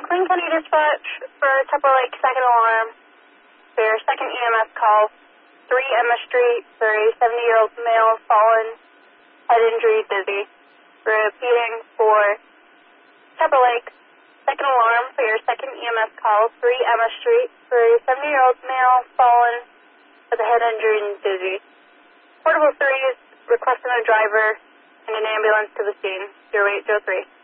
McLean County Dispatch for Tupper Lake, second alarm. For your second EMS call, 3 Emma Street for a 70-year-old male fallen, head injury, dizzy. Repeating for Tupper Lake, second alarm for your second EMS call, 3 Emma Street for a 70-year-old male fallen with a head injury and dizzy. Portable 3 is requesting a driver and an ambulance to the scene, 0803.